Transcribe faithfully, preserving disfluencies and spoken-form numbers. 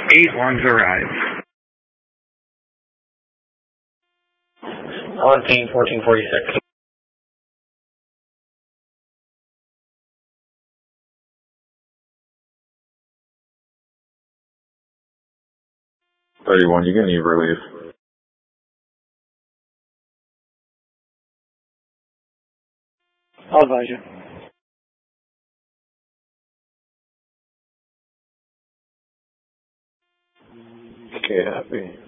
Eight ones arrived. On team fourteen forty-six. thirty-one, you're going to need relief. I'll advise you. Okay, happy.